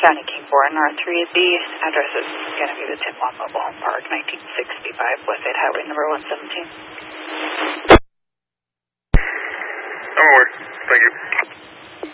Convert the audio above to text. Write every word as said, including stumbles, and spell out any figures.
County King four and R three D. Address is going to be the Tin Lawn Mobile Home Park, nineteen sixty-five Westside Highway number one seventeen.